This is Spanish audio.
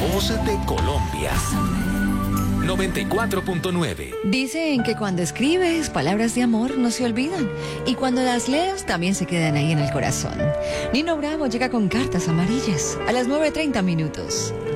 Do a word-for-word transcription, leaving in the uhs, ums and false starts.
voz de Colombia. noventa y cuatro punto nueve. Dicen que cuando escribes, palabras de amor no se olvidan. Y cuando las lees, también se quedan ahí en el corazón. Nino Bravo llega con Cartas Amarillas a las nueve treinta minutos.